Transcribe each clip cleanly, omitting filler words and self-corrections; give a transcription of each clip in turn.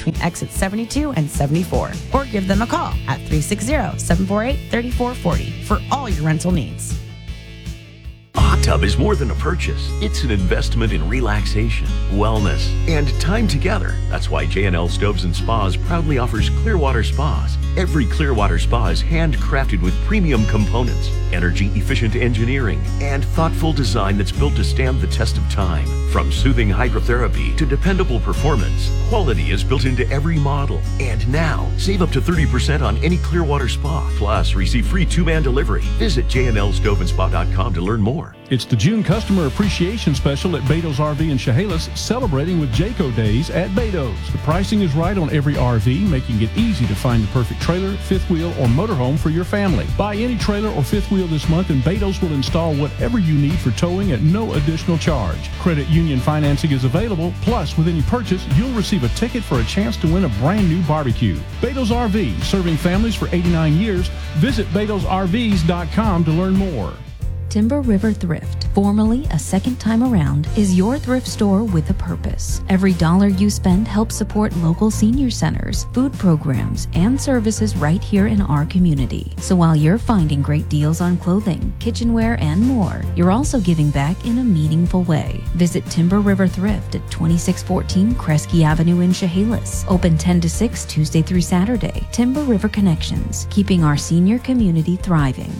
between exits 72 and 74. Or give them a call at 360-748-3440 for all your rental needs. A hot tub is more than a purchase. It's an investment in relaxation, wellness, and time together. That's why J&L Stoves and Spas proudly offers Clearwater Spas. Every Clearwater Spa is handcrafted with premium components, energy-efficient engineering, and thoughtful design that's built to stand the test of time. From soothing hydrotherapy to dependable performance, quality is built into every model. And now, save up to 30% on any Clearwater Spa. Plus, receive free 2-man delivery. Visit jnlstoveandspa.com to learn more. It's the June Customer Appreciation Special at Beto's RV in Chehalis, celebrating with Jayco Days at Beto's. The pricing is right on every RV, making it easy to find the perfect trailer, fifth wheel, or motorhome for your family. Buy any trailer or fifth wheel this month, and Beto's will install whatever you need for towing at no additional charge. Credit union financing is available. Plus, with any purchase, you'll receive a ticket for a chance to win a brand new barbecue. Beto's RV, serving families for 89 years. Visit BetosRVs.com to learn more. Timber River Thrift, formerly A Second Time Around, is your thrift store with a purpose. Every dollar you spend helps support local senior centers, food programs, and services right here in our community. So while you're finding great deals on clothing, kitchenware, and more, you're also giving back in a meaningful way. Visit Timber River Thrift at 2614 Kresge Avenue in Chehalis. Open 10 to 6 Tuesday through Saturday. Timber River Connections, keeping our senior community thriving.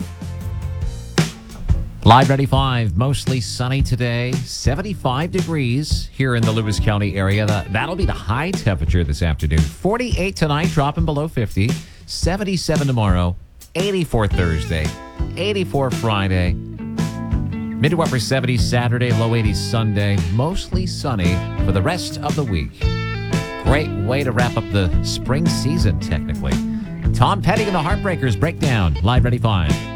Live 95, mostly sunny today, 75 degrees here in the Lewis County area. That'll be the high temperature this afternoon. 48 tonight, dropping below 50. 77 tomorrow, 84 Thursday, 84 Friday. Mid to upper 70s Saturday, low 80s Sunday. Mostly sunny for the rest of the week. Great way to wrap up the spring season, technically. Tom Petty and the Heartbreakers Breakdown, Live 95.